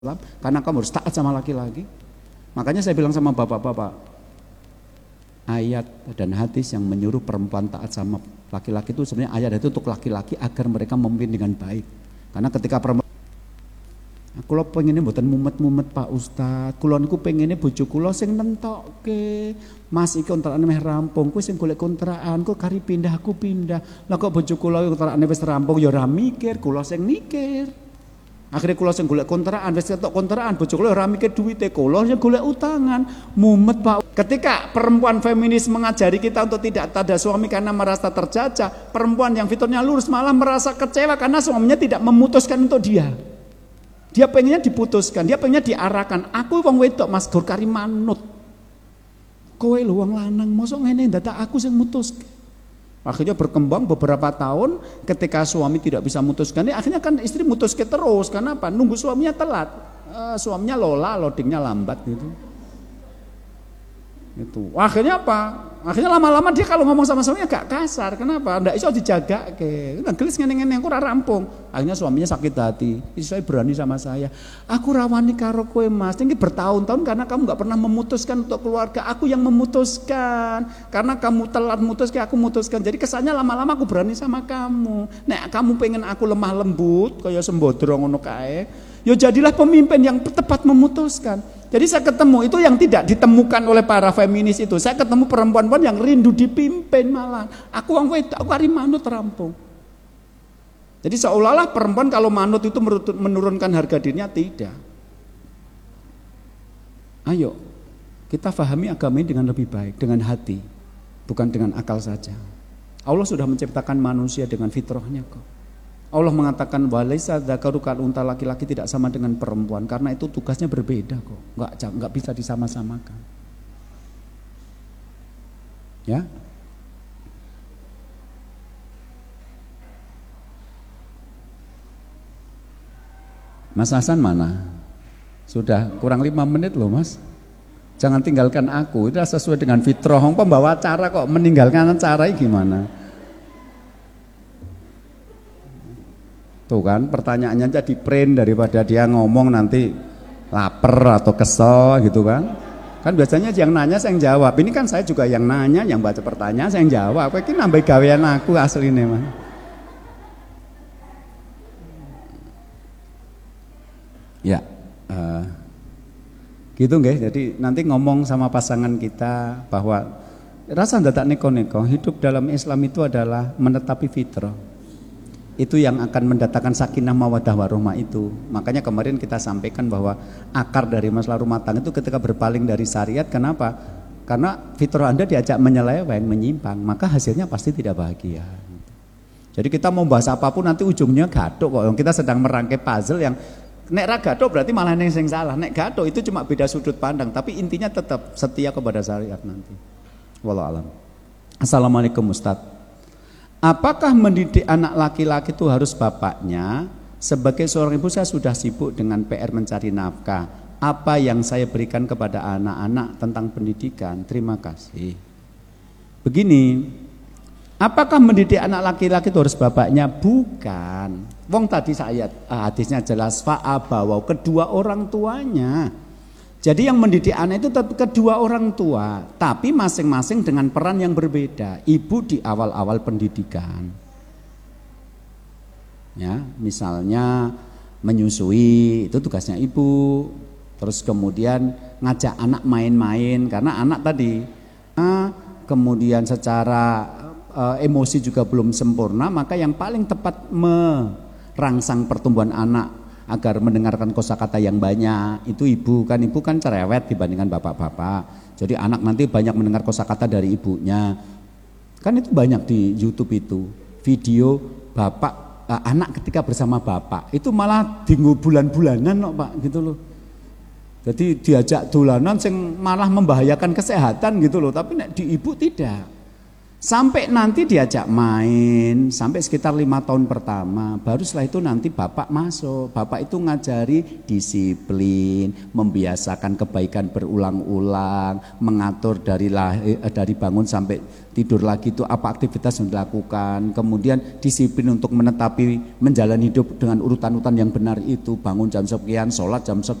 karena kamu harus taat sama laki-laki. Makanya saya bilang sama bapak-bapak, ayat dan hadis yang menyuruh perempuan taat sama laki-laki itu sebenarnya ayat itu untuk laki-laki agar mereka memimpin dengan baik. Karena ketika perempuan, kula pengennya mboten mumet-mumet Pak Ustadz, kula niku pengennya bojo kula sing nentokke, Mas iki kontrakan meh rampung, kowe sing golek kontrakan, kok kari pindah aku pindah. Lah kok bojo kula kontrakane wis rampung ya ora mikir, kula sing mikir. Akhirnya kula sing golek kontrakan, wis ketok kontrakan, bojo kula ora mikir duwite, kula sing golek utangan. Mumet Pak. Ketika perempuan feminis mengajari kita untuk tidak tada suami karena merasa terjajah, perempuan yang fiturnya lurus malah merasa kecewa karena suaminya tidak memutuskan untuk dia. Dia pengennya diputuskan, dia pengennya diarahkan. Aku wong wedok Mas gur kari manut. Kowe lho wong lanang, mosok ngene dadak aku sing mutuske. Akhirnya berkembang beberapa tahun ketika suami tidak bisa mutuskan, akhirnya kan istri mutuske terus. Kenapa? Nunggu suaminya telat. Suaminya loadingnya lambat gitu. Itu. Akhirnya apa? Akhirnya lama-lama dia kalau ngomong sama suaminya agak kasar. Kenapa? Ndak iso dijagake. Gelis ngene-ngene aku ora rampung. Akhirnya suaminya sakit hati. Istri saya berani sama saya. Aku rawani karo kowe Mas. Ini bertahun-tahun karena kamu enggak pernah memutuskan untuk keluarga. Aku yang memutuskan. Karena kamu telat memutuskan, aku memutuskan. Jadi kesannya lama-lama aku berani sama kamu. Nek kamu pengen aku lemah lembut kaya Sembodro ngono kae, ya jadilah pemimpin yang tepat memutuskan. Jadi saya ketemu itu yang tidak ditemukan oleh para feminis itu. Saya ketemu perempuan-perempuan yang rindu dipimpin malah. Aku wong wedok, aku hari manut rampung. Jadi seolah-olah perempuan kalau manut itu menurunkan harga dirinya, tidak. Ayo, kita pahami agama ini dengan lebih baik, dengan hati, bukan dengan akal saja. Allah sudah menciptakan manusia dengan fitrahnya kok. Allah mengatakan walaisa dzakaru kal unta, laki-laki tidak sama dengan perempuan karena itu tugasnya berbeda kok. Enggak bisa disama-samakan. Ya. Mas Hasan mana? Sudah kurang 5 menit loh Mas. Jangan tinggalkan aku, itu sesuai dengan fitrah. Pembawa acara kok meninggalkan acara gimana? Tuh kan pertanyaannya jadi print daripada dia ngomong nanti lapar atau kesel gitu kan. Kan biasanya yang nanya saya yang jawab. Ini kan saya juga yang nanya, yang baca pertanyaan saya yang jawab. Ini nambah gawean aku aslinya mah. Ya, gitu nggih. Jadi nanti ngomong sama pasangan kita bahwa rasa ndadak neko-neko, hidup dalam Islam itu adalah menetapi fitrah. Itu yang akan mendatangkan sakinah mawaddah warahmah itu. Makanya kemarin kita sampaikan bahwa akar dari masalah rumah tangga itu ketika berpaling dari syariat. Kenapa? Karena fitrah Anda diajak menyeleweng, menyimpang, maka hasilnya pasti tidak bahagia. Jadi kita mau bahas apapun nanti ujungnya gaduh kok. Kita sedang merangkai puzzle yang nek ra gaduh berarti malah yang salah. Nek gaduh itu cuma beda sudut pandang, tapi intinya tetap setia kepada syariat nanti. Wallahu alam. Assalamualaikum Ustaz. Apakah mendidik anak laki-laki itu harus bapaknya? Sebagai seorang ibu saya sudah sibuk dengan PR mencari nafkah. Apa yang saya berikan kepada anak-anak tentang pendidikan? Terima kasih. Begini, apakah mendidik anak laki-laki itu harus bapaknya? Bukan. Wong tadi saya hadisnya jelas fa'abawau, kedua orang tuanya. Jadi yang mendidik anak itu tetap kedua orang tua, tapi masing-masing dengan peran yang berbeda. Ibu di awal-awal pendidikan, ya, misalnya menyusui itu tugasnya ibu. Terus kemudian ngajak anak main-main karena anak tadi, kemudian secara emosi juga belum sempurna, maka yang paling tepat merangsang pertumbuhan anak agar mendengarkan kosakata yang banyak itu ibu kan cerewet dibandingkan bapak-bapak. Jadi anak nanti banyak mendengar kosakata dari ibunya. Kan itu banyak di YouTube itu video bapak anak ketika bersama bapak itu malah dinggo bulan-bulanan loh Pak gitu loh. Jadi diajak dolanan sing malah membahayakan kesehatan gitu loh. Tapi nek di ibu tidak. Sampai nanti diajak main, sampai sekitar 5 tahun pertama. Baru setelah itu nanti bapak masuk. Bapak itu ngajari disiplin, membiasakan kebaikan berulang-ulang, mengatur dari bangun sampai tidur lagi itu apa aktivitas yang dilakukan. Kemudian disiplin untuk menetapi menjalani hidup dengan urutan-urutan yang benar itu. Bangun jam sekian, sholat jam sekian.